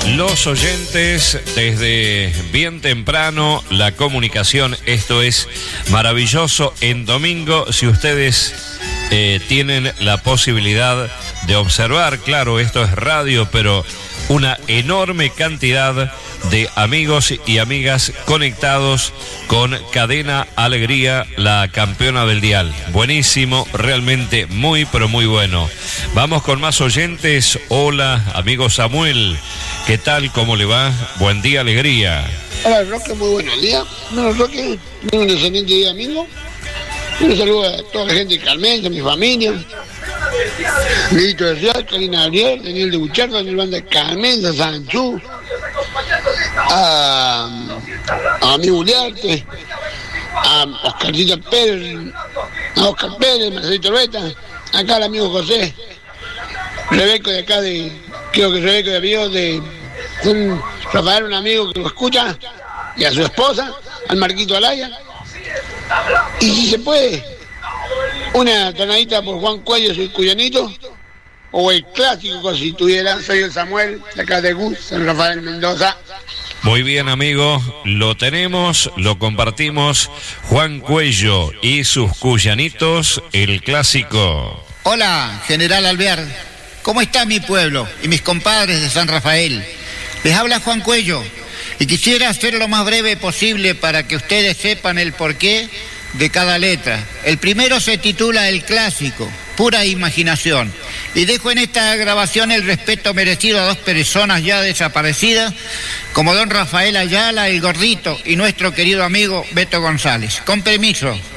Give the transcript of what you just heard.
Los oyentes desde bien temprano, la comunicación, esto es maravilloso. En domingo, si ustedes tienen la posibilidad de observar, claro, esto es radio, pero una enorme cantidad de amigos y amigas conectados con Cadena Alegría, la campeona del dial. Buenísimo, realmente muy, pero muy bueno. Vamos con más oyentes. Hola, amigo Samuel. ¿Qué tal? ¿Cómo le va? Buen día, Alegría. Hola, Roque, muy buenos días. Bueno, Roque, un excelente día, amigo. Un saludo a toda la gente de Carmen, a mi familia. Milito de Ciudad, Karina Gabriel, Daniel de Buchardo, Daniel Banda de Carmen, a Sanchú, a mi Uliarte, a Oscarcita Pérez, a Oscar Pérez, Marcelito Urbeta, acá al amigo José, Rebeco de acá creo que Rebeco de Avío, de Rafael, un amigo que lo escucha, y a su esposa, al Marquito Alaya. Y si se puede, una tonadita por Juan Cuello, soy cuyanito, o el clásico, si tuviera, soy el Samuel, de acá de Gus, San Rafael Mendoza. Muy bien, amigo, lo tenemos, lo compartimos. Juan Cuello y sus cuyanitos, el clásico. Hola, General Alvear, ¿cómo está mi pueblo y mis compadres de San Rafael? Les habla Juan Cuello y quisiera hacer lo más breve posible para que ustedes sepan el porqué de cada letra. El primero se titula El Clásico, pura imaginación. Y dejo en esta grabación el respeto merecido a dos personas ya desaparecidas, como don Rafael Ayala, el Gordito, y nuestro querido amigo Beto González. Con permiso.